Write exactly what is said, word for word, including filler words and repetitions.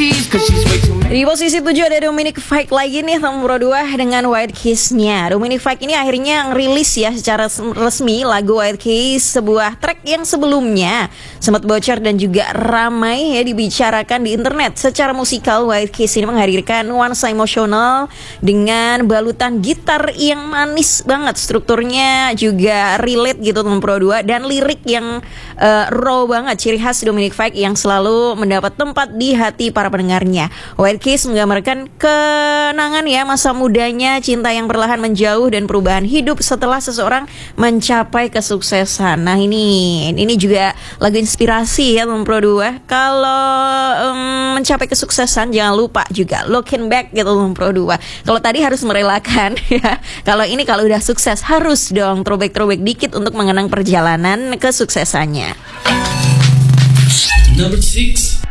Di posisi tujuh ada Dominic Fike lagi nih nomor dua dengan White Kiss-nya. Dominic Fike ini akhirnya ngerilis ya secara resmi lagu White Kiss, sebuah track yang sebelumnya sempat bocor dan juga ramai ya dibicarakan di internet. Secara musikal White Kiss ini menghadirkan nuansa emosional dengan balutan gitar yang manis banget, strukturnya juga relate gitu nomor dua, dan lirik yang uh, raw banget, ciri khas Dominic Fike yang selalu mendapat tempat di hati para pendengarnya. White Kiss menggambarkan kenangan ya masa mudanya, cinta yang perlahan menjauh dan perubahan hidup setelah seseorang mencapai kesuksesan. Nah ini ini juga lagu inspirasi ya nomor dua. Kalau um, mencapai kesuksesan jangan lupa juga looking back gitu nomor dua. Kalau tadi harus merelakan ya. Kalau ini kalau udah sukses harus dong throwback-throwback dikit untuk mengenang perjalanan kesuksesannya. Number six.